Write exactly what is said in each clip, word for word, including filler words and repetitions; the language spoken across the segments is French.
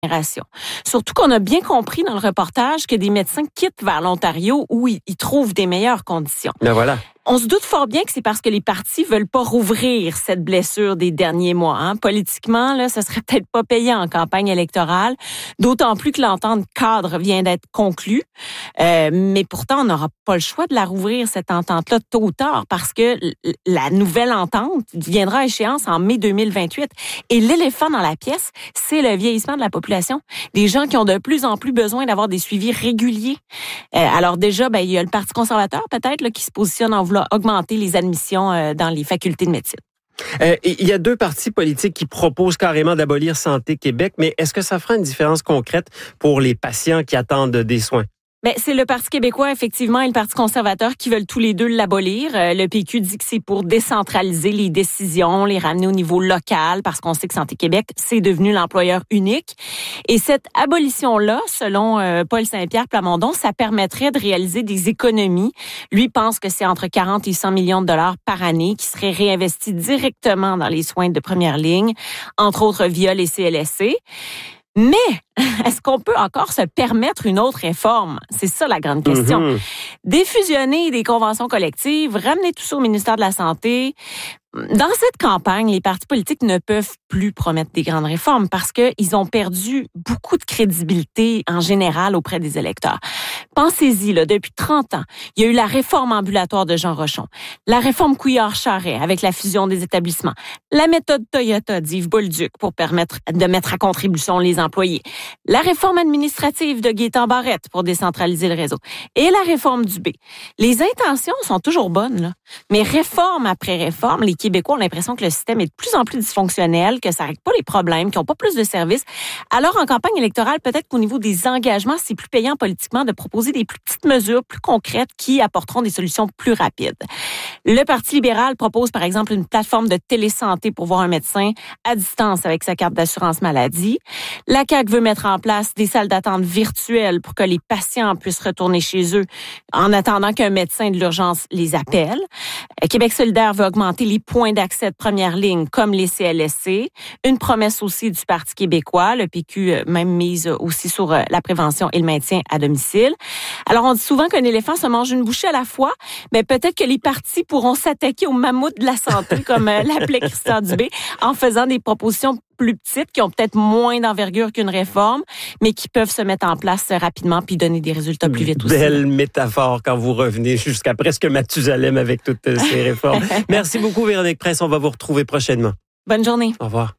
Surtout qu'on a bien compris dans le reportage que des médecins quittent vers l'Ontario où ils, ils trouvent des meilleures conditions. Ben voilà. On se doute fort bien que c'est parce que les partis veulent pas rouvrir cette blessure des derniers mois. Hein. Politiquement, là, ce serait peut-être pas payant en campagne électorale, d'autant plus que l'entente cadre vient d'être conclue. Euh, mais pourtant, on n'aura pas le choix de la rouvrir, cette entente-là, tôt ou tard, parce que la nouvelle entente viendra à échéance en mai deux mille vingt-huit. Et l'éléphant dans la pièce, c'est le vieillissement de la population. Des gens qui ont de plus en plus besoin d'avoir des suivis réguliers. Euh, alors déjà, ben, il y a le Parti conservateur, peut-être, là, qui se positionne en vouloir augmenter les admissions euh, dans les facultés de médecine. Euh, il y a deux partis politiques qui proposent carrément d'abolir Santé Québec, mais est-ce que ça fera une différence concrète pour les patients qui attendent des soins? Ben, c'est le Parti québécois, effectivement, et le Parti conservateur qui veulent tous les deux l'abolir. Euh, le P Q dit que c'est pour décentraliser les décisions, les ramener au niveau local, parce qu'on sait que Santé Québec, c'est devenu l'employeur unique. Et cette abolition-là, selon euh, Paul Saint-Pierre Plamondon, ça permettrait de réaliser des économies. Lui pense que c'est entre quarante et cent millions de dollars par année qui seraient réinvestis directement dans les soins de première ligne, entre autres via les C L S C. Mais est-ce qu'on peut encore se permettre une autre réforme? C'est ça la grande question. Mm-hmm. Défusionner des conventions collectives, ramener tout ça au ministère de la Santé. Dans cette campagne, les partis politiques ne peuvent plus promettre des grandes réformes parce qu'ils ont perdu beaucoup de crédibilité en général auprès des électeurs. Pensez-y, là, depuis trente ans, il y a eu la réforme ambulatoire de Jean Rochon, la réforme Couillard-Charret avec la fusion des établissements, la méthode Toyota d'Yves Bolduc pour permettre de mettre à contribution les employés, la réforme administrative de Gaétan Barrette pour décentraliser le réseau et la réforme Dubé. Les intentions sont toujours bonnes, là, mais réforme après réforme, les Québécois ont l'impression que le système est de plus en plus dysfonctionnel, que ça règle pas les problèmes, qu'ils n'ont pas plus de services. Alors, en campagne électorale, peut-être qu'au niveau des engagements, c'est plus payant politiquement de proposer des plus petites mesures, plus concrètes, qui apporteront des solutions plus rapides. Le Parti libéral propose, par exemple, une plateforme de télésanté pour voir un médecin à distance avec sa carte d'assurance maladie. La C A Q veut mettre en place des salles d'attente virtuelles pour que les patients puissent retourner chez eux en attendant qu'un médecin de l'urgence les appelle. Québec solidaire veut augmenter les points d'accès de première ligne comme les C L S C. Une promesse aussi du Parti québécois. Le P Q même mise aussi sur la prévention et le maintien à domicile. Alors, on dit souvent qu'un éléphant se mange une bouchée à la fois. Mais peut-être que les partis pourront s'attaquer au mammouth de la santé, comme l'appelait Christian Dubé, en faisant des propositions plus petites, qui ont peut-être moins d'envergure qu'une réforme, mais qui peuvent se mettre en place rapidement puis donner des résultats plus vite aussi. Belle métaphore quand vous revenez jusqu'à presque Mathusalem avec toutes ces réformes. Merci beaucoup, Véronique Prince. On va vous retrouver prochainement. Bonne journée. Au revoir.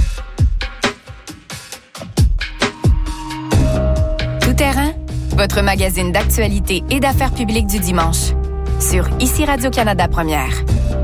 Tout terrain, votre magazine d'actualité et d'affaires publiques du dimanche. Sur Ici Radio-Canada Première.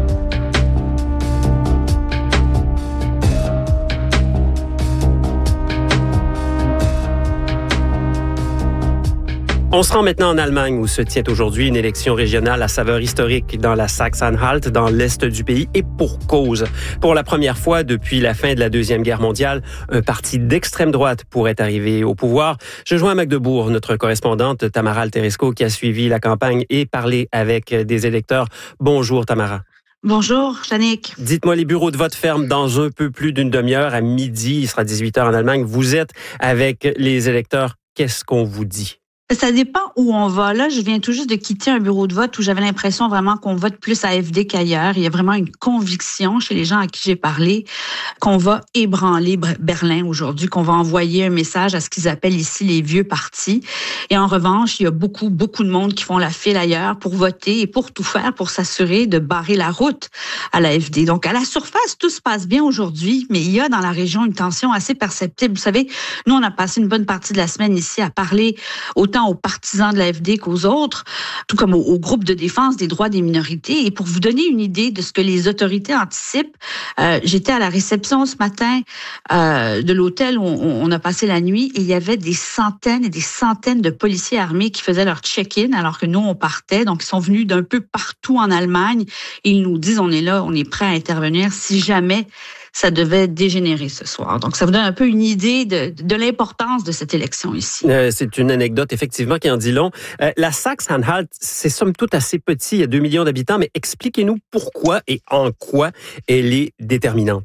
On se rend maintenant en Allemagne où se tient aujourd'hui une élection régionale à saveur historique dans la Saxe-Anhalt, dans l'est du pays, et pour cause. Pour la première fois depuis la fin de la Deuxième Guerre mondiale, un parti d'extrême droite pourrait arriver au pouvoir. Je joins à Magdebourg, notre correspondante Tamara Alteresco, qui a suivi la campagne et parlé avec des électeurs. Bonjour Tamara. Bonjour, Yannick. Dites-moi, les bureaux de vote ferment dans un peu plus d'une demi-heure, à midi, il sera dix-huit heures en Allemagne. Vous êtes avec les électeurs. Qu'est-ce qu'on vous dit? Ça dépend où on va. Là, je viens tout juste de quitter un bureau de vote où j'avais l'impression vraiment qu'on vote plus à F D qu'ailleurs. Il y a vraiment une conviction chez les gens à qui j'ai parlé qu'on va ébranler Berlin aujourd'hui, qu'on va envoyer un message à ce qu'ils appellent ici les vieux partis. Et en revanche, il y a beaucoup, beaucoup de monde qui font la file ailleurs pour voter et pour tout faire pour s'assurer de barrer la route à la F D. Donc, à la surface, tout se passe bien aujourd'hui, mais il y a dans la région une tension assez perceptible. Vous savez, nous, on a passé une bonne partie de la semaine ici à parler autant aux partisans de la F D qu'aux autres, tout comme au, au groupe de défense des droits des minorités. Et pour vous donner une idée de ce que les autorités anticipent, euh, j'étais à la réception ce matin euh, de l'hôtel où on, on a passé la nuit et il y avait des centaines et des centaines de policiers armés qui faisaient leur check-in alors que nous, on partait. Donc, ils sont venus d'un peu partout en Allemagne et ils nous disent, on est là, on est prêt à intervenir si jamais ça devait dégénérer ce soir. Donc, ça vous donne un peu une idée de, de l'importance de cette élection ici. Euh, c'est une anecdote, effectivement, qui en dit long. Euh, la Saxe-Anhalt, c'est somme toute assez petit, il y a deux millions d'habitants, mais expliquez-nous pourquoi et en quoi elle est déterminante.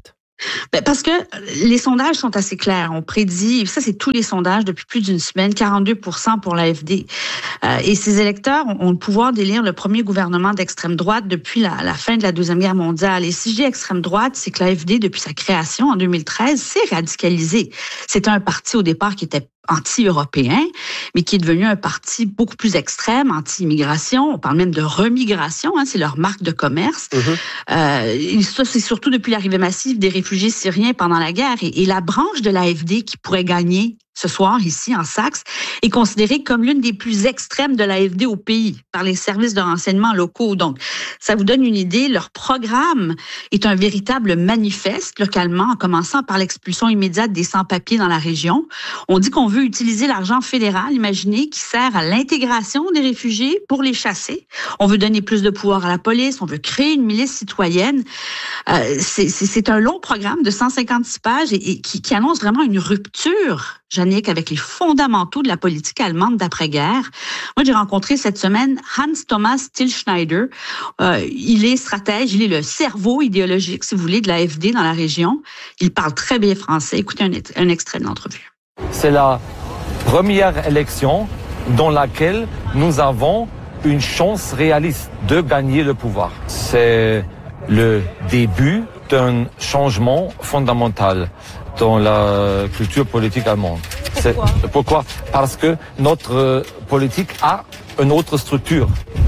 Ben parce que les sondages sont assez clairs. On prédit, ça c'est tous les sondages depuis plus d'une semaine, quarante-deux pour cent pour l'A F D. Euh, et ces électeurs ont, ont le pouvoir d'élire le premier gouvernement d'extrême droite depuis la, la fin de la Deuxième Guerre mondiale. Et si je dis extrême droite, c'est que l'A F D, depuis sa création en deux mille treize, s'est radicalisé. C'était un parti au départ qui était anti-européen, mais qui est devenu un parti beaucoup plus extrême, anti-immigration. On parle même de remigration, hein, c'est leur marque de commerce. Mm-hmm. Euh, et ça, c'est surtout depuis l'arrivée massive des réfugiés syriens pendant la guerre. Et, et la branche de l'A F D qui pourrait gagner ce soir, ici, en Saxe, est considérée comme l'une des plus extrêmes de l'A F D au pays par les services de renseignement locaux. Donc, ça vous donne une idée. Leur programme est un véritable manifeste localement, en commençant par l'expulsion immédiate des sans-papiers dans la région. On dit qu'on veut utiliser l'argent fédéral, imaginez, qui sert à l'intégration des réfugiés pour les chasser. On veut donner plus de pouvoir à la police. On veut créer une milice citoyenne. Euh, c'est, c'est, c'est un long programme de cent cinquante-six pages et, et qui, qui annonce vraiment une rupture, Jannick, avec les fondamentaux de la politique allemande d'après-guerre. Moi, j'ai rencontré cette semaine Hans-Thomas Tilschneider. Euh, il est stratège, il est le cerveau idéologique, si vous voulez, de l'A F D dans la région. Il parle très bien français. Écoutez un, un extrait de l'entrevue. C'est la première élection dans laquelle nous avons une chance réaliste de gagner le pouvoir. C'est le début d'un changement fondamental dans la culture politique allemande. Pourquoi? C'est, pourquoi? Parce que notre politique a une autre structure.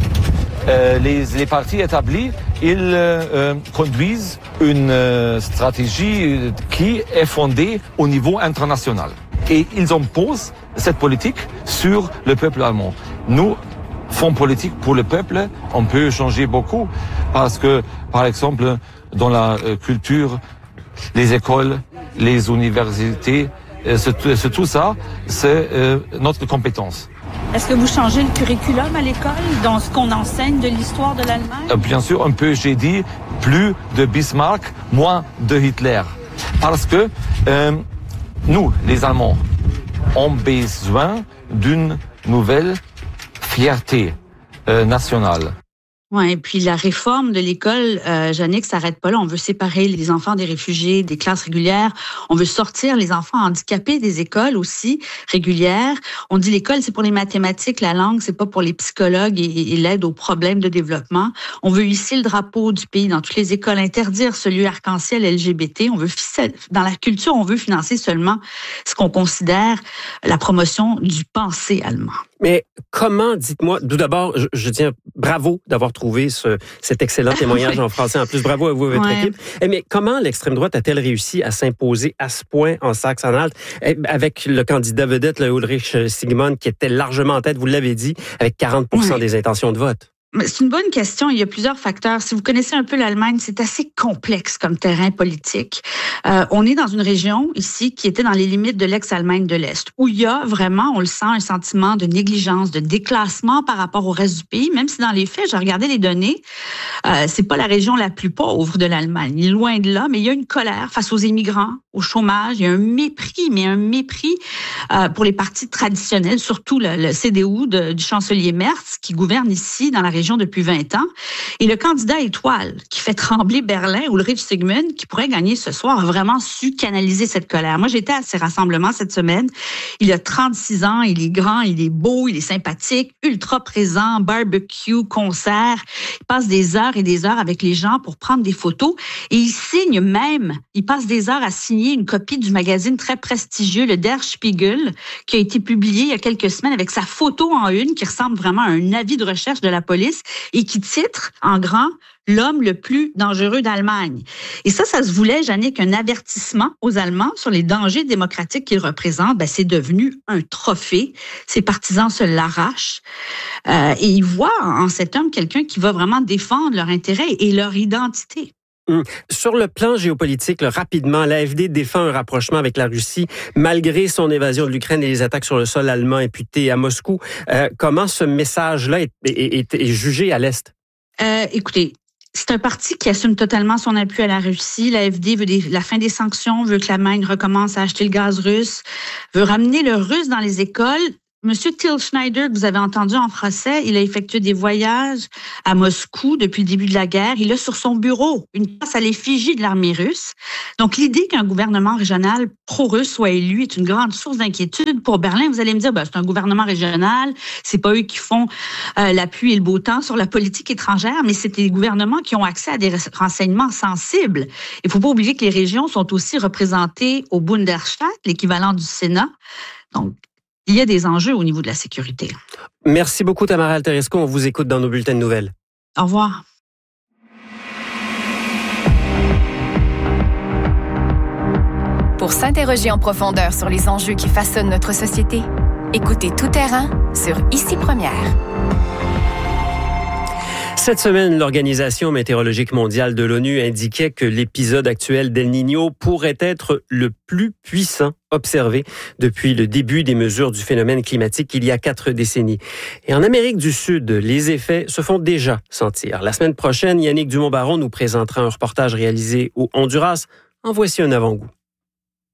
Euh, les, les partis établis, ils euh, conduisent une euh, stratégie qui est fondée au niveau international. Et ils imposent cette politique sur le peuple allemand. Nous, fonds politique pour le peuple, on peut changer beaucoup parce que, par exemple, dans la euh, culture, les écoles, les universités, euh, c'est, c'est tout ça, c'est euh, notre compétence. Est-ce que vous changez le curriculum à l'école dans ce qu'on enseigne de l'histoire de l'Allemagne? Euh, bien sûr, un peu, j'ai dit, plus de Bismarck, moins de Hitler. Parce que euh, nous, les Allemands, ont besoin d'une nouvelle fierté euh, nationale. Ouais, et puis la réforme de l'école, euh, Jannick, s'arrête pas là. On veut séparer les enfants des réfugiés des classes régulières. On veut sortir les enfants handicapés des écoles aussi régulières. On dit l'école, c'est pour les mathématiques, la langue, c'est pas pour les psychologues et, et l'aide aux problèmes de développement. On veut hisser le drapeau du pays dans toutes les écoles, interdire celui arc-en-ciel L G B T. On veut dans la culture, on veut financer seulement ce qu'on considère la promotion du pensée allemand. Mais comment, dites-moi, tout d'abord, je, je tiens bravo d'avoir trouvé ce, cet excellent témoignage en français. En plus, bravo à vous et votre ouais. équipe. Mais comment l'extrême droite a-t-elle réussi à s'imposer à ce point en Saxe-Anhalt avec le candidat vedette, le Ulrich Sigmund, qui était largement en tête, vous l'avez dit, avec quarante pour cent ouais. des intentions de vote? C'est une bonne question. Il y a plusieurs facteurs. Si vous connaissez un peu l'Allemagne, c'est assez complexe comme terrain politique. Euh, on est dans une région ici qui était dans les limites de l'ex-Allemagne de l'Est, où il y a vraiment, on le sent, un sentiment de négligence, de déclassement par rapport au reste du pays, même si dans les faits, j'ai regardé les données, euh, c'est pas la région la plus pauvre de l'Allemagne, loin de là, mais il y a une colère face aux immigrants, au chômage, il y a un mépris, mais un mépris euh, pour les partis traditionnels, surtout le, le C D U de, du chancelier Merz, qui gouverne ici dans la région depuis vingt ans. Et le candidat étoile qui fait trembler Berlin, Ulrich Sigmund, qui pourrait gagner ce soir, a vraiment su canaliser cette colère. Moi, j'étais à ces rassemblements cette semaine. Il a trente-six ans, il est grand, il est beau, il est sympathique, ultra présent, barbecue, concert. Il passe des heures et des heures avec les gens pour prendre des photos et il signe même, il passe des heures à signer une copie du magazine très prestigieux, le Der Spiegel, qui a été publié il y a quelques semaines avec sa photo en une qui ressemble vraiment à un avis de recherche de la police et qui titre en grand « L'homme le plus dangereux d'Allemagne ». Et ça, ça se voulait, Jannick, un avertissement aux Allemands sur les dangers démocratiques qu'ils représentent. Ben, c'est devenu un trophée. Ses partisans se l'arrachent. Euh, et ils voient en cet homme quelqu'un qui va vraiment défendre leurs intérêts et leur identité. Hum. Sur le plan géopolitique, là, rapidement, l'A F D défend un rapprochement avec la Russie malgré son évasion de l'Ukraine et les attaques sur le sol allemand imputées à Moscou. Euh, comment ce message-là est, est, est, est jugé à l'Est? Euh, écoutez, c'est un parti qui assume totalement son appui à la Russie. L'A F D veut des, la fin des sanctions, veut que l'Allemagne recommence à acheter le gaz russe, veut ramener le russe dans les écoles. Monsieur Till Schneider, que vous avez entendu en français, il a effectué des voyages à Moscou depuis le début de la guerre. Il a sur son bureau une place à l'effigie de l'armée russe. Donc, l'idée qu'un gouvernement régional pro-russe soit élu est une grande source d'inquiétude pour Berlin. Vous allez me dire, ben, c'est un gouvernement régional, c'est pas eux qui font euh, la pluie et le beau temps sur la politique étrangère, mais c'est des gouvernements qui ont accès à des renseignements sensibles. Il faut pas oublier que les régions sont aussi représentées au Bundesrat, l'équivalent du Sénat. Donc, il y a des enjeux au niveau de la sécurité. Merci beaucoup, Tamara Alteresco. On vous écoute dans nos bulletins de nouvelles. Au revoir. Pour s'interroger en profondeur sur les enjeux qui façonnent notre société, écoutez Tout Terrain sur Ici Première. Cette semaine, l'Organisation météorologique mondiale de l'ONU indiquait que l'épisode actuel d'El Niño pourrait être le plus puissant observé depuis le début des mesures du phénomène climatique il y a quatre décennies. Et en Amérique du Sud, les effets se font déjà sentir. La semaine prochaine, Yannick Dumont-Baron nous présentera un reportage réalisé au Honduras. En voici un avant-goût.